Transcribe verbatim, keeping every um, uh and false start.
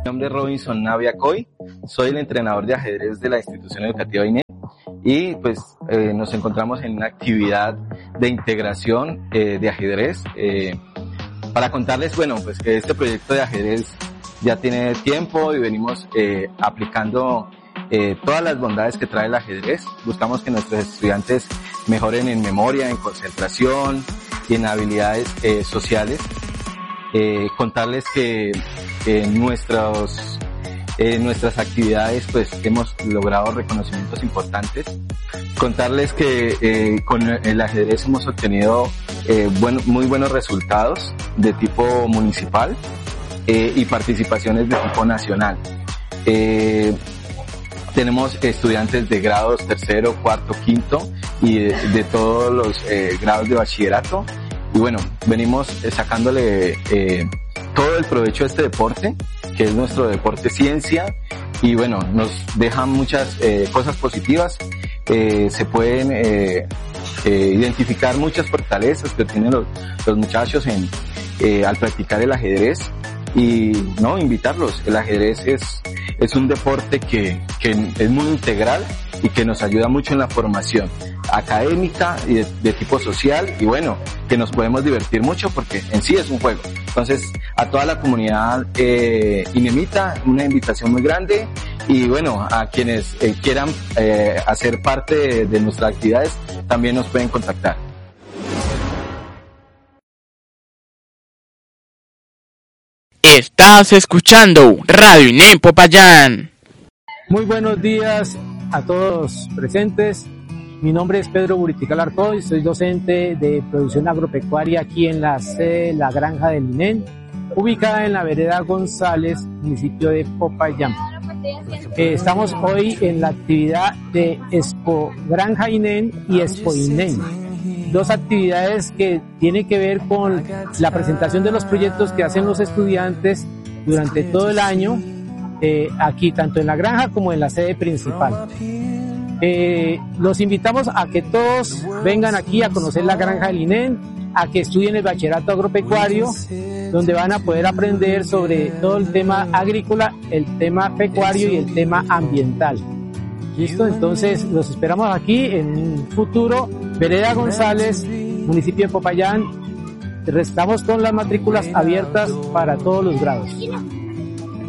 nombre es Robinson Navia Coy, soy el entrenador de ajedrez de la institución educativa I N E y pues eh, nos encontramos en una actividad de integración eh, de ajedrez eh, para contarles, bueno, pues que este proyecto de ajedrez ya tiene tiempo y venimos eh, aplicando eh, todas las bondades que trae el ajedrez. Buscamos que nuestros estudiantes mejoren en memoria, en concentración y en habilidades eh, sociales. Eh, contarles que eh, nuestros, eh, nuestras actividades pues hemos logrado reconocimientos importantes. Contarles que eh, con el ajedrez hemos obtenido eh, bueno, muy buenos resultados de tipo municipal eh, y participaciones de tipo nacional. Eh, tenemos estudiantes de grados tercero, cuarto, quinto y de, de todos los eh, grados de bachillerato. Y bueno, venimos eh, sacándole eh, todo el provecho a este deporte, que es nuestro deporte ciencia, y bueno, nos dejan muchas eh, cosas positivas. Eh, se pueden eh, eh, identificar muchas fortalezas que tienen los, los muchachos en, eh, al practicar el ajedrez, y no, invitarlos. El ajedrez es, es un deporte que, que es muy integral y que nos ayuda mucho en la formación académica y de, de tipo social, y bueno, que nos podemos divertir mucho porque en sí es un juego. Entonces, a toda la comunidad eh, inemita, una invitación muy grande, y bueno, a quienes eh, quieran eh, hacer parte de, de nuestras actividades, también nos pueden contactar. Estás escuchando Radio I N E Popayán. Muy buenos días a todos presentes. Mi nombre es Pedro Buritica Arcoy, soy docente de producción agropecuaria aquí en la sede de la granja del I N E, ubicada en la vereda González, municipio de Popayán. Eh, estamos hoy en la actividad de Expo Granja I N E y Expo I N E, dos actividades que tienen que ver con la presentación de los proyectos que hacen los estudiantes durante todo el año, eh, aquí tanto en la granja como en la sede principal. Eh, los invitamos a que todos vengan aquí a conocer la granja del I N E, a que estudien el bachillerato agropecuario, donde van a poder aprender sobre todo el tema agrícola, el tema pecuario y el tema ambiental. ¿Listo? Entonces los esperamos aquí en un futuro, vereda González, municipio de Popayán. Estamos con las matrículas abiertas para todos los grados.